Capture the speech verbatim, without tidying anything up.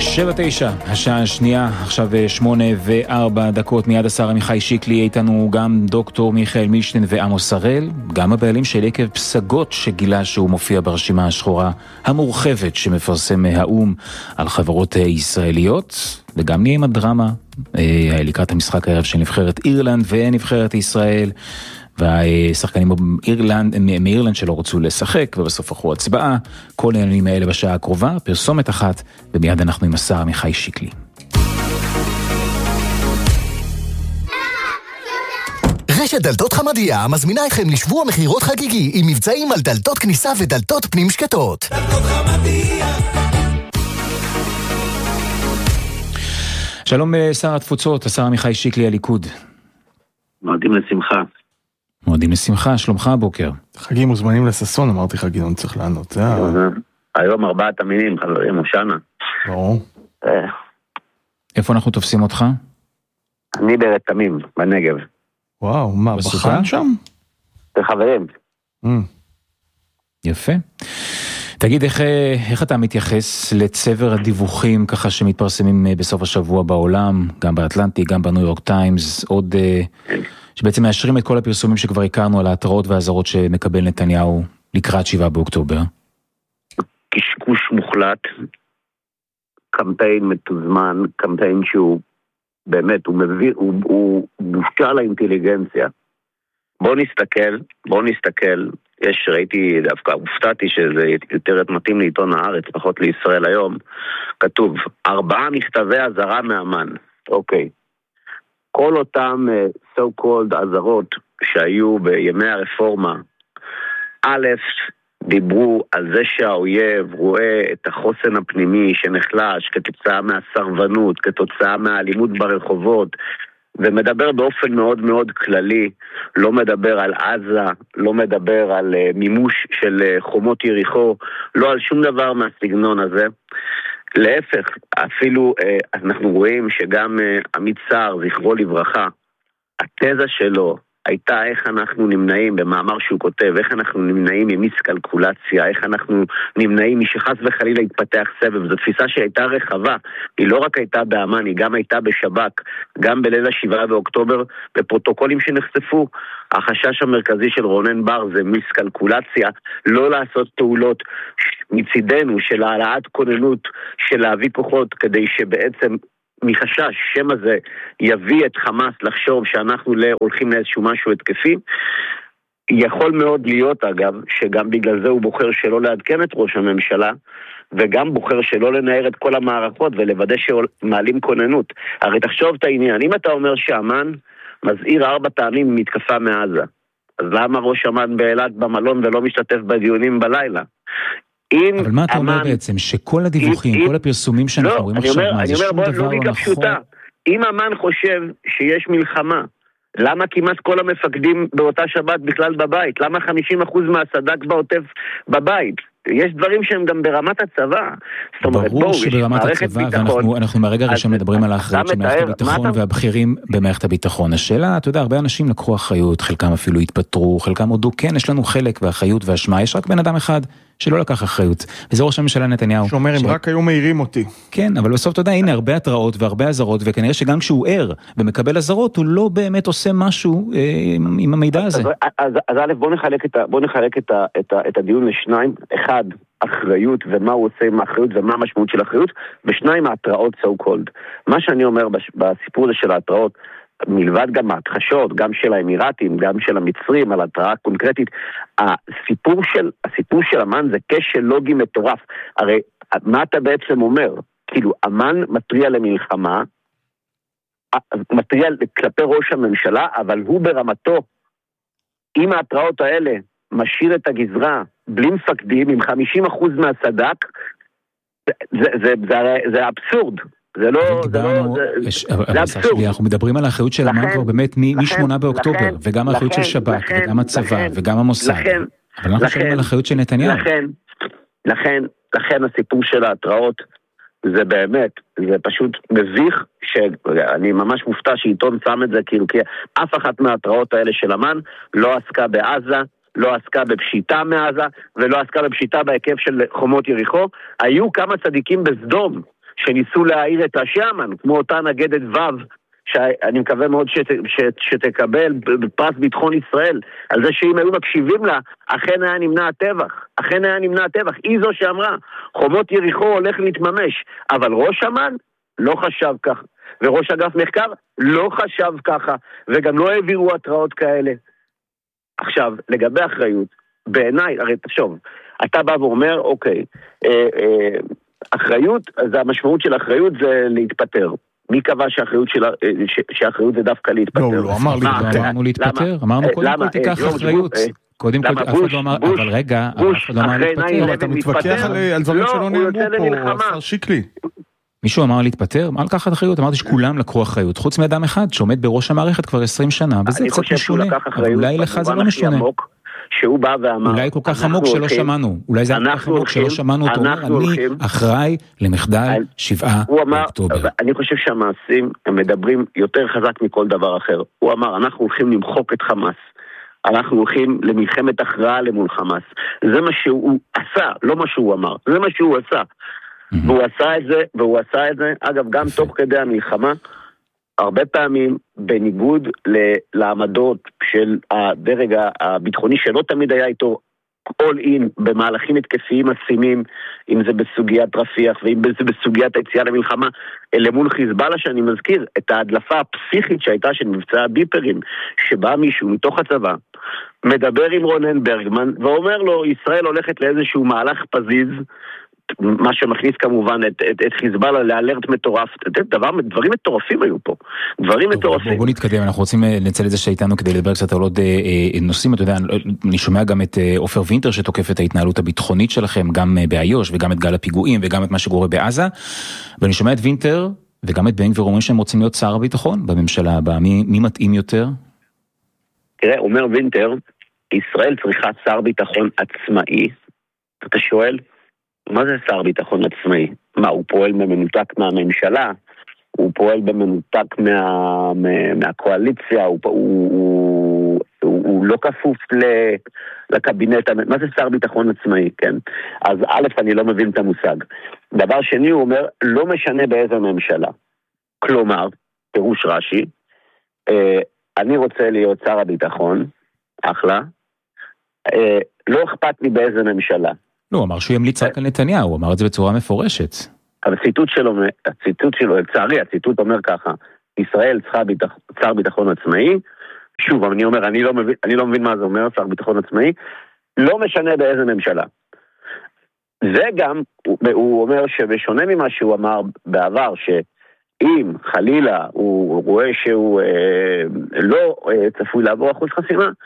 שבע תשע, השעה השנייה, עכשיו שמונה וארבע דקות. מיד השר עמיחי שיקלי, איתנו גם דוקטור מיכאל מישטיין ועמוס הראל, גם הבעלים של יקב פסגות שגילה שהוא מופיע ברשימה השחורה המורחבת שמפרסם האום על חברות ישראליות, וגם נהיה עם הדרמה לקראת המשחק הערב של נבחרת אירלנד ונבחרת ישראל, והשחקנים מאירלנד, מאירלנד שלא רצו לשחק ובסוף ערכו הצבעה. כל העניינים האלה בשעה הקרובה, פרסומת אחת, ומיד אנחנו עם השר עמיחי שיקלי. רשת דלתות חמדיה מזמינה אתכם לשבוע מחירות חגיגי עם מבצעים על דלתות כניסה ודלתות פנים שקטות. דלתות חמדיה. שלום שר התפוצות, השר עמיחי שיקלי, הליכוד. מועדים לשמחה. מועדים לשמחה, שלומך הבוקר. חגים מוזמנים לססון, אמרתי לך גדעון צריך לענות. היום ארבעת המינים, חברים, מושנה. ברור. איפה אנחנו תופסים אותך? אני ברתמים, בנגב. וואו, מה, בחן שם? זה חברים. יפה. תגיד, איך, איך אתה מתייחס לצבר הדיווחים ככה שמתפרסמים בסוף השבוע בעולם, גם באטלנטי, גם בניו יורק טיימס, עוד שבעצם מאשרים את כל הפרסומים שכבר הכרנו על ההתראות והאזהרות שמקבל נתניהו לקראת שבעה באוקטובר? קשקוש מוחלט, קמפיין מתוזמן, קמפיין שהוא באמת, הוא מביא, הוא, הוא בושה לאינטליגנציה. בוא נסתכל, בוא נסתכל, יש, ראיתי דווקא, הופתעתי שזה יותר מתאים לעיתון הארץ, פחות לישראל היום, כתוב, ארבעה מכתבי אזהרה מאמן, אוקיי. כל אותם uh, so called אזהרות שהיו בימי הרפורמה, א', דיברו על זה שהאויב רואה את החוסן הפנימי שנחלש כתוצאה מהסרבנות, כתוצאה מהאלימות ברחובות, ומדבר באופן מאוד מאוד כללי, לא מדבר על עזה, לא מדבר על uh, מימוש של uh, חומות יריחו, לא על שום דבר מהסגנון הזה. להפך, אפילו uh, אנחנו רואים שגם uh, עמית סער, זכרו לברכה, התזה שלו הייתה איך אנחנו נמנעים, במאמר שהוא כותב, איך אנחנו נמנעים ממיסקלקולציה, איך אנחנו נמנעים משחס וחלילה להתפתח סבב. זו תפיסה שהייתה רחבה, היא לא רק הייתה באמן, היא גם הייתה בשב"כ, גם בליל השבעה באוקטובר, בפרוטוקולים שנחשפו. החשש המרכזי של רונן בר זה מיסקלקולציה, לא לעשות פעולות מצידנו של העלאת כוננות, של להביא כוחות, כדי שבעצם מחשש שם הזה יביא את חמאס לחשוב שאנחנו הולכים לאיזשהו משהו התקפי. יכול מאוד להיות אגב שגם בגלל זה הוא בוחר שלא לעדכן את ראש הממשלה, וגם בוחר שלא לנער את כל המערכות ולוודא שמעלים כוננות. הרי תחשוב את העניין, אם אתה אומר שאמן מזהיר ארבע פעמים מתקפה מעזה, אז למה ראש אמן באילת במלון ולא משתתף בדיונים בלילה? אבל מה אתה אומר בעצם? שכל הדיווחים, כל הפרסומים שאנחנו רואים עכשיו, מה זה שום דבר לא נכון? אם אמן חושב שיש מלחמה, למה כמעט כל המפקדים באותה שבת בכלל בבית? למה חמישים אחוז מהסד"כ בעוטף בבית? יש דברים שהם גם ברמת הצבא. ברור שברמת הצבא, ואנחנו מהרגע הראשון מדברים על האחריות של מערכת הביטחון והבכירים במערכת הביטחון. השאלה, אתה יודע, הרבה אנשים לקחו אחריות, חלקם אפילו התפטרו, חלקם הודו, כן, יש לנו חלק ואחריות והשמה, יש רק בן אדם אחד שלא לקח אחריות, וזה ראש הממשלה נתניהו. שאומר, אם רק היו מהירים אותי. כן, אבל בסוף אתה יודע, הנה הרבה התראות והרבה אזהרות, וכנראה שגם כשהוא ער ומקבל אזהרות, הוא לא באמת עושה משהו עם המידע הזה. אז א', בוא נחלק את, בוא נחלק את, את, את הדיון לשניים. אחד, אחריות ומה הוא עושה עם האחריות ומה המשמעות של האחריות, ושניים, ההתראות so called. מה שאני אומר בסיפור הזה של ההתראות, מלבד גם ההכחשות, גם של האמירתים, גם של המצרים, על התראה קונקרטית, הסיפור של, הסיפור של אמן זה כשל לוגי מטורף. הרי מה אתה בעצם אומר? כאילו, אמן מטריע למלחמה, מטריע כלפי ראש הממשלה, אבל הוא ברמתו, עם ההתראות האלה, משאיר את הגזרה, בלי מפקדים, עם חמישים אחוז מהסד"כ, זה, זה, זה, זה אבסורד. זה לא, זה לא, זה אבסורד. אנחנו מדברים על האחריות של אמן כבר באמת משמונה באוקטובר, וגם האחריות של שב"כ, וגם הצבא, וגם המוסד. אבל אנחנו שואלים על האחריות של נתניהו. לכן, לכן, לכן הסיפור של ההתראות, זה באמת, זה פשוט מביך, שאני ממש מופתע שעיתון שם את זה, כאילו, כי אף אחת מההתראות האלה של אמן לא עסקה בעזה, לא עסקה בפשיטה מעזה, ולא עסקה בפשיטה בהיקף של חומות יריחו. היו כמה צדיקים בסדום שניסו להעיר את השאמן, כמו אותה נגדת וו, שאני מקווה מאוד שת, שת, שתקבל בפרס ביטחון ישראל, על זה שאם היו מקשיבים לה, אכן היה נמנע הטבח, אכן היה נמנע הטבח, היא זו שאמרה, חומות יריחו הולך להתממש, אבל ראש אמ"ן לא חשב כך, וראש אגף מחקר לא חשב ככה, וגם לא העבירו התראות כאלה. עכשיו, לגבי אחריות, בעיניי, הרי תשוב, אתה בא ואומר, אוקיי, אה, אה, אחריות, אז המשמעות של אחריות זה להתפטר. מי קבע שהאחריות של, שהאחריות זה דווקא להתפטר? לא, לא אמר להתפטר. אמרנו להתפטר, אמרנו קודם כל תיקח אחריות. קודם כל, אף אחד לא אמר, אבל רגע, אף אחד לא אמר להתפטר. אתה מתווכח על דברים שלא נאמרו פה, השר שיקלי. מישהו אמר להתפטר? אמר לקחת אחריות, אמרתי שכולם לקחו אחריות, חוץ מאדם אחד שעומד בראש המערכת כבר עשרים שנה, וזה קצת משונה, אבל אולי לך זה לא משונה. שהוא בא ואמר, אולי כל כך עמוק שלא שמענו, אולי זה כל כך עמוק שלא שמענו אותו, אני אחראי למחדל שבעה באוקטובר. אני חושב שהמעשים הם מדברים יותר חזק מכל דבר אחר. הוא אמר, אנחנו הולכים למחוק את חמאס, אנחנו הולכים למלחמת הכרעה למול חמאס. זה מה שהוא עשה, לא מה שהוא אמר, זה מה שהוא עשה. והוא עשה את זה, והוא עשה את זה, אגב, גם תוך כדי המלחמה, הרבה פעמים בניגוד לעמדות של הדרג הביטחוני, שלא תמיד היה איתו all in במהלכים התקפיים עצימים, אם זה בסוגיית רפיח, ואם זה בסוגיית היציאה למלחמה, למול חיזבאללה, שאני מזכיר, את ההדלפה הפסיכית שהייתה של מבצע הביפרים, שבא מישהו מתוך הצבא, מדבר עם רונן ברגמן, ואומר לו, ישראל הולכת לאיזשהו מהלך פזיז, מה שמכניס כמובן את, את, את חיזבאללה לאלרט מטורף, דבר, דברים מטורפים היו פה, דברים מטורפים. בוא נתקדם, אנחנו רוצים לנצל את זה שאיתנו כדי לדבר קצת על עוד נושאים, אתה יודע, אני שומע גם את אופר וינטר שתוקף את ההתנהלות הביטחונית שלכם, גם באיו"ש וגם את גל הפיגועים וגם את מה שקורה בעזה, ואני שומע את וינטר וגם את בן גביר אומרים שהם רוצים להיות שר הביטחון בממשלה הבאה, מי, מי מתאים יותר? תראה, אומר וינטר, ישראל צריכה שר ביטחון עצמאי, אתה שואל? מה זה שר ביטחון עצמאי? מה, הוא פועל במנותק מהממשלה? הוא פועל במנותק מה, מה, מהקואליציה? הוא, הוא, הוא, הוא, הוא לא כפוף לקבינט? מה זה שר ביטחון עצמאי? כן? אז א', אני לא מבין את המושג. דבר שני, הוא אומר, לא משנה באיזה ממשלה. כלומר, פירוש רש"י, אני רוצה להיות שר הביטחון, אחלה, לא אכפת לי באיזה ממשלה. לא, הוא אמר שהוא ימליץ רק על נתניהו, הוא אמר את זה בצורה מפורשת. אבל הציטוט שלו, הציטוט שלו, לצערי, הציטוט אומר ככה, ישראל צריכה ביטח, שר ביטחון עצמאי, שוב, אני אומר, אני לא מבין, אני לא מבין מה זה אומר, שר ביטחון עצמאי, לא משנה באיזה ממשלה. זה גם, הוא, הוא אומר שבשונה ממה שהוא אמר בעבר, שאם חלילה הוא רואה שהוא אה, לא אה, צפוי לעבור אחוז חסימה,